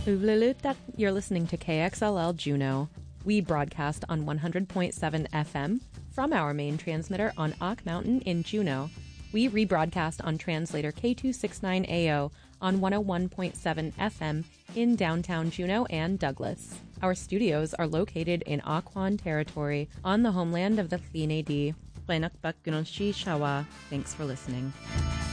Uvlulutak, you're listening to KXLL Juneau. We broadcast on 100.7 FM from our main transmitter on Ock Mountain in Juneau. We rebroadcast on translator K269AO on 101.7 FM in downtown Juneau and Douglas. Our studios are located in Occoquan territory on the homeland of the Tl'in Thanks for listening.